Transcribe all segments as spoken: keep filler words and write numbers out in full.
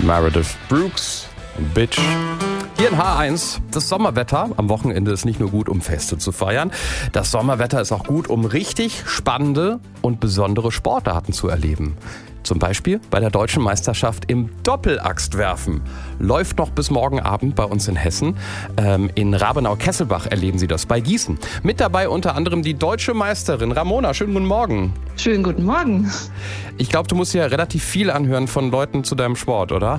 Meredith Brooks, Bitch. Hier in H eins, das Sommerwetter am Wochenende ist nicht nur gut, um Feste zu feiern. Das Sommerwetter ist auch gut, um richtig spannende und besondere Sportarten zu erleben. Zum Beispiel bei der Deutschen Meisterschaft im Doppelachswerfen. Läuft noch bis morgen Abend bei uns in Hessen. Ähm, in Rabenau-Kesselbach erleben Sie das bei Gießen. Mit dabei unter anderem die deutsche Meisterin Ramona. Schönen guten Morgen. Schönen guten Morgen. Ich glaube, du musst ja relativ viel anhören von Leuten zu deinem Sport, oder?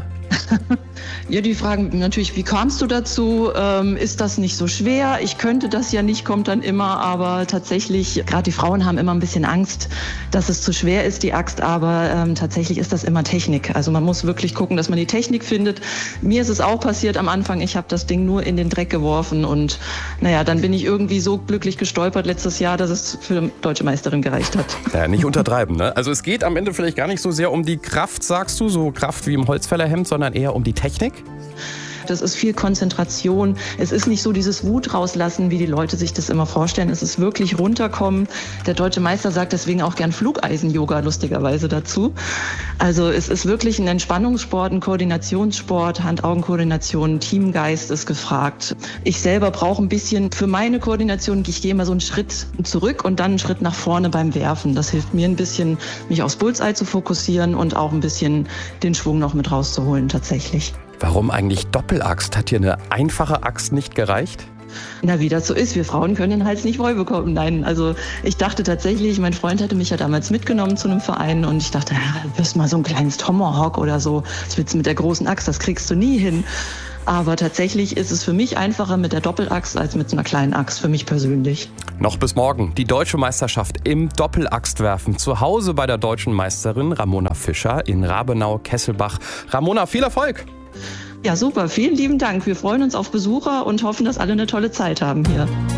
Ja, die fragen natürlich, wie kamst du dazu? Ähm, ist das nicht so schwer? Ich könnte das ja nicht, kommt dann immer. Aber tatsächlich, gerade die Frauen haben immer ein bisschen Angst, dass es zu schwer ist, die Axt. Aber ähm, tatsächlich ist das immer Technik. Also man muss wirklich gucken, dass man die Technik findet. Mir ist es auch passiert am Anfang. Ich habe das Ding nur in den Dreck geworfen. Und naja, dann bin ich irgendwie so glücklich gestolpert letztes Jahr, dass es für die deutsche Meisterin gereicht hat. Ja, nicht untertreiben, ne? Also es geht am Ende vielleicht gar nicht so sehr um die Kraft, sagst du, so Kraft wie im Holzfällerhemd, sondern eher um die Technik? Das ist viel Konzentration. Es ist nicht so dieses Wut rauslassen, wie die Leute sich das immer vorstellen. Es ist wirklich runterkommen. Der deutsche Meister sagt deswegen auch gern Flugeisen-Yoga lustigerweise dazu. Also es ist wirklich ein Entspannungssport, ein Koordinationssport, Hand-Augen-Koordination, Teamgeist ist gefragt. Ich selber brauche ein bisschen für meine Koordination, ich gehe immer so einen Schritt zurück und dann einen Schritt nach vorne beim Werfen. Das hilft mir ein bisschen, mich aufs Bullseye zu fokussieren und auch ein bisschen den Schwung noch mit rauszuholen tatsächlich. Warum eigentlich Doppelaxt? Hat dir eine einfache Axt nicht gereicht? Na, wie das so ist, wir Frauen können den Hals nicht voll bekommen. Nein, also ich dachte tatsächlich, mein Freund hatte mich ja damals mitgenommen zu einem Verein und ich dachte, ja, du wirst mal so ein kleines Tomahawk oder so. Das willst du mit der großen Axt, das kriegst du nie hin. Aber tatsächlich ist es für mich einfacher mit der Doppelaxt als mit so einer kleinen Axt, für mich persönlich. Noch bis morgen die deutsche Meisterschaft im Doppelachstwerfen. Zu Hause bei der deutschen Meisterin Ramona Fischer in Rabenau-Kesselbach. Ramona, viel Erfolg! Ja, super. Vielen lieben Dank. Wir freuen uns auf Besucher und hoffen, dass alle eine tolle Zeit haben hier.